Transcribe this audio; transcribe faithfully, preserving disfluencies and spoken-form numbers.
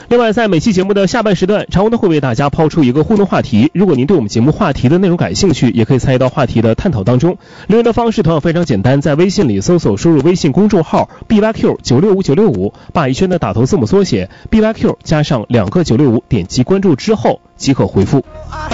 另外，在每期节目的下半时段，常文呢会为大家抛出一个互动话题。如果您对我们节目话题的内容感兴趣，也可以参与到话题的探讨当中。留言的方式同样非常简单，在微信里搜索输入微信公众号 B Y Q 九六五九六五，把一圈的打头字母缩写 B Y Q 加上两个九六五，点击关注之后即可回复。